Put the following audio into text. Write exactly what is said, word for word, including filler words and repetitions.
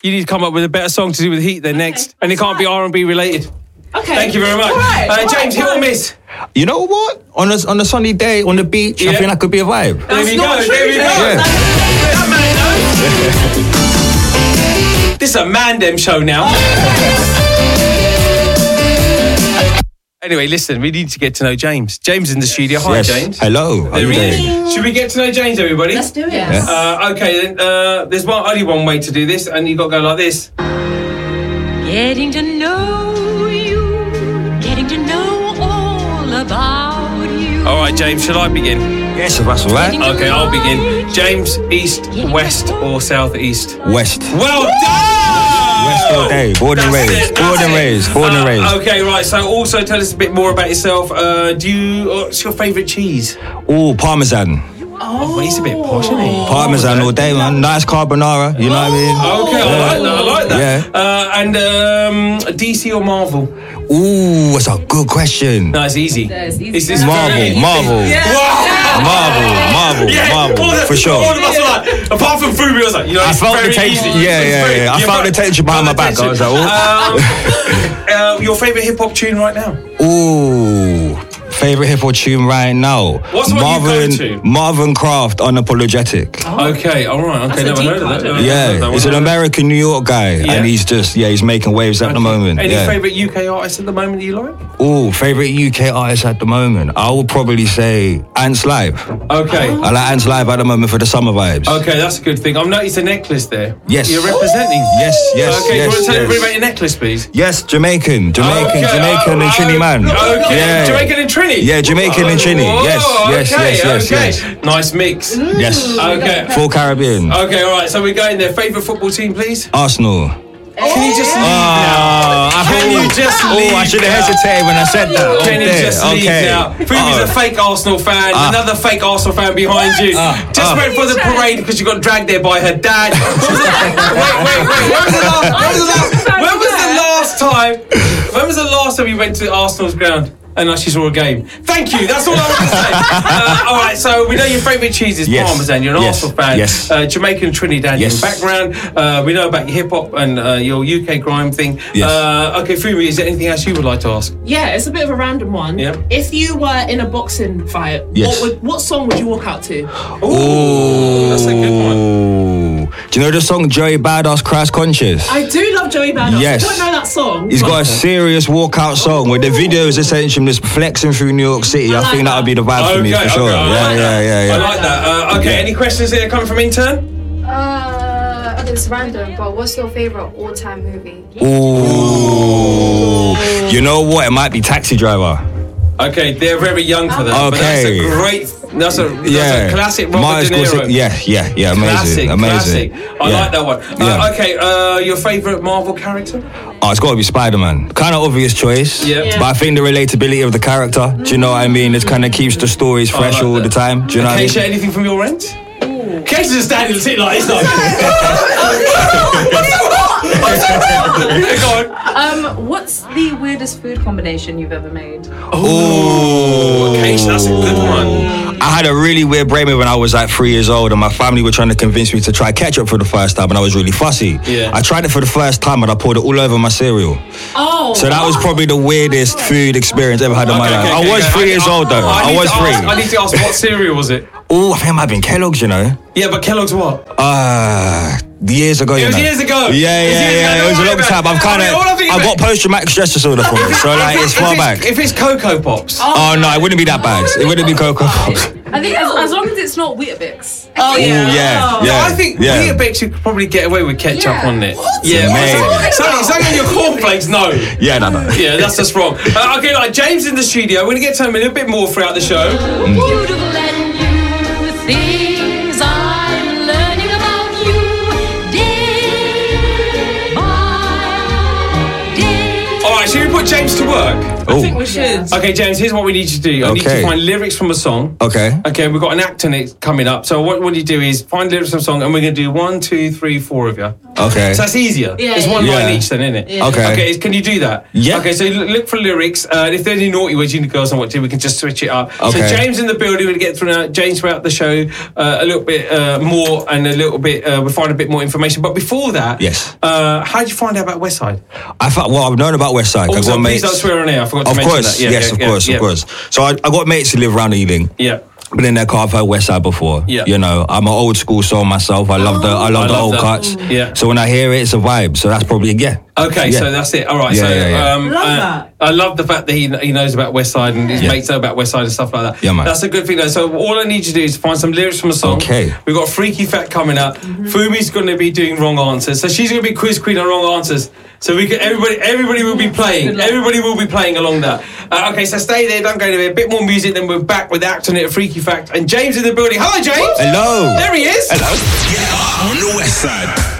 You need to come up with a better song to do with Heat then okay, next. And it can't right. be R and B related. Okay. Thank you very much. Right, uh, James, right, hit or miss? You know what? On a, on a sunny day, on the beach, yeah. I think that could be a vibe. There we go, there we go. Yeah. That man knows. This is a Man-Dem show now. Anyway, listen, we need to get to know James. James in the studio. Hi, yes. James. Hello. How are you doing? Should we get to know James, everybody? Let's do it. Yes. Uh, okay, then, uh, there's one, only one way to do this, and you've got to go like this. Getting to know you, getting to know all about you. All right, James, shall I begin? Yes, if that's all right. Okay, I'll begin. James, east, west, or south east? West. Well done! West all day. Born and raised. Born and raised. Born and raised. Okay, right. So, also tell us a bit more about yourself. Uh, do you? What's your favourite cheese? Oh, Parmesan. Oh, he's a bit posh, isn't he? Parmesan all day, man. Nice carbonara. You know what I mean? Okay, yeah. I like that. I like that. Yeah. Uh, and um, D C or Marvel? Ooh, that's a good question. No, it's easy. Yeah, it's easy. It's, it's Marvel, very, Marvel. Yeah. Wow. Marvel, Marvel, yeah, Marvel, all the, for sure. All of us were like, apart from Fubi, I was like, you know, I it's felt very the tension. easy. Yeah, yeah, very, yeah. I felt the tension behind my back. I was like, oh. Um, uh, your favourite hip hop tune right now? Ooh. Favorite hip hop tune right now? What's what Marvin, you go to? Marvin Craft, Unapologetic. Oh. Okay, all right. Okay, never heard of that. Never yeah, heard of that. he's an American New York guy, yeah. and he's just yeah, he's making waves at okay. the moment. Any yeah. favourite U K artists at the moment that you like? Oh, favourite U K artist at the moment? I would probably say Ants Live. Okay. I like Ants Live at the moment for the summer vibes. Okay, that's a good thing. I've noticed a necklace there. Yes. You're representing. Yes, yes, Okay, yes, you want to tell yes. everybody about your necklace, please? Yes, Jamaican, Jamaican, okay. Jamaican oh, and Trini man. Okay, yeah. Jamaican and Trini? Yeah, Jamaican oh, and Trini. Yes, oh, yes, okay, yes, yes, okay. yes. Nice mix. Mm. Yes. Okay. Full Caribbean. Okay, all right, so we're going there. Favourite football team, please? Arsenal. Can you just leave now? I Can you just leave Oh, I should have hesitated when I said that. Can you okay, just leave okay. now? Fubi's uh, a fake Arsenal fan. Uh, another fake Arsenal fan behind you. Uh, just uh, went for the parade because you got dragged there by her dad. wait, wait, wait. When was the last? When was the last, when was the last time? When was the last time you went to Arsenal's ground? And like she saw a game. Thank you. That's all I want to say. Uh, all right. So we know your favourite cheese is yes. Parmesan. You're an yes. Arsenal fan. Yes. Uh, Jamaican, Trinidadian yes. background. Uh, we know about your hip hop and uh, your U K grime thing. Yes. Uh, okay, Fumi, is there anything else you would like to ask? Yeah, it's a bit of a random one. Yeah. If you were in a boxing fight, yes. what, would, what song would you walk out to? Ooh, that's a good one. Do you know the song Joey Badass Christ Conscious? I do love Joey Badass. Yes. I don't know that song. He's got a serious walkout song where the video is essentially just flexing through New York City. I, I like think that would be the vibe okay, for me, for okay, sure. I Yeah, like yeah, yeah, yeah. I like that. Uh, okay, any questions that are coming from intern? Uh, okay, it's random, but what's your favourite all-time movie? Ooh. You know what? It might be Taxi Driver. Okay, they're very young for that. Okay. But that's a great, that's a, that's yeah. a classic Robert Martin De Niro. Scorsese, yeah, yeah, yeah, amazing, Classic, amazing. classic. I yeah. like that one. Uh, Yeah. Okay, uh, your favourite Marvel character? Oh, it's got to be Spider-Man. Kind of obvious choice. Yeah. Yeah. But I think the relatability of the character, do you know what I mean? It kind of keeps the stories fresh like all that. the time. Do you know what I mean? Keisha, anything from your end? Keisha's just standing and sitting like this. Like, Go on. Um, what's the weirdest food combination you've ever made? Oh, Keisha, that's a good one. I had a really weird brainwave when I was like three years old, and my family were trying to convince me to try ketchup for the first time, and I was really fussy. Yeah. I tried it for the first time, and I poured it all over my cereal. Oh. So that was probably the weirdest food experience I ever had in my Okay, life. okay, I okay, was okay. three years old though. I, need was to three. ask- I need to ask, what cereal was it? Oh, I think it might have been Kellogg's, you know. Yeah, but Kellogg's what? Ah, uh, years ago. It you was know. years ago. Yeah, It was yeah, years ago, yeah. don't It was a worry long about time. it. I've kind I mean, all I of, think I've about- got post-traumatic stress disorder from it. So like, it's far if back. If it's Cocoa Pops. Oh no, it wouldn't be that bad. It wouldn't be Cocoa Pops. I think as, as long as it's not Weetabix. Oh, Ooh, yeah. yeah, Oh. yeah. I think yeah. Weetabix you could probably get away with ketchup Yeah. on it. What? Yeah, Amazing. something, something on your cornflakes, no. Yeah, no, no. Yeah, that's just wrong. Uh, okay, like James in the studio. We're gonna get to him a little bit more throughout the show. Beautiful and new things I'm learning about you day by day. All right, should we put James James to work? I think we should. Okay, James, here's what we need you to do. I need you Okay. to find lyrics from a song. Okay. Okay, we've got an act in it coming up. So what, what you do is find lyrics from a song, and we're going to do one, two, three, four of you. Okay. So that's easier. Yeah, it's one yeah. line each then, isn't it? Yeah. Okay. Okay, can you do that? Yeah. Okay, so look look for lyrics. Uh, if there's any naughty words, you girls know what to do. We can just switch it up. Okay. So James in the building, we'll get through now. James throughout the show, uh, a little bit uh, more and a little bit, uh, we'll find a bit more information. But before that, Yes. uh, how did you find out about Westside? I thought, well, I've known about Westside. I've Also, got please mates. don't swear on air. I forgot to Of mention course, that. Yeah, yes, yeah, of yeah, course, yeah. of course. So I, I got mates who live around Ealing. Yeah. Been in their car, I've heard Westside before. Yeah. You know, I'm an old school soul myself. I love the I love I the love old that. cuts. Yeah. So when I hear it, it's a vibe. So that's probably yeah. Okay, Yeah. so that's it. All right. Yeah, so yeah, yeah. Um, Love uh, that. I love the fact that he he knows about Westside and his Yeah. mates know about Westside and stuff like that. Yeah, man. That's a good thing. Though. So all I need you to do is find some lyrics from a song. Okay. We've got Freaky Fact coming up. Fumi's going to be doing wrong answers. So she's going to be quiz queen on wrong answers. So we can everybody everybody will be playing. Everybody will be playing along that. Uh, okay, so stay there. Don't go anywhere. A bit more music. Then we're back with Acting It, Freaky Fact, and James in the building. Hello, James. Hello. There he is. Hello. Get up on the West Side.